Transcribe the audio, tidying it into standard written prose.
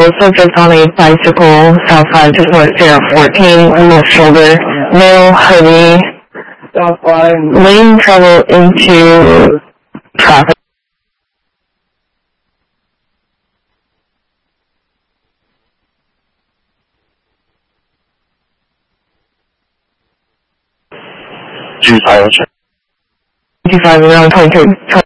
Subject on a bicycle, South 5 to 014, left shoulder, male, hoodie, lane travel into traffic. Choose pilot check. 25 around 23.